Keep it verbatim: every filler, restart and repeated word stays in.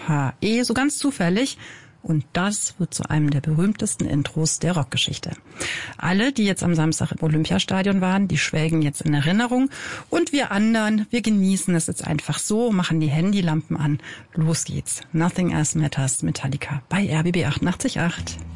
H E, so ganz zufällig. Und das wird zu einem der berühmtesten Intros der Rockgeschichte. Alle, die jetzt am Samstag im Olympiastadion waren, die schwelgen jetzt in Erinnerung. Und wir anderen, wir genießen es jetzt einfach so, machen die Handylampen an. Los geht's. Nothing Else Matters, Metallica bei R B B achtundachtzig Komma acht.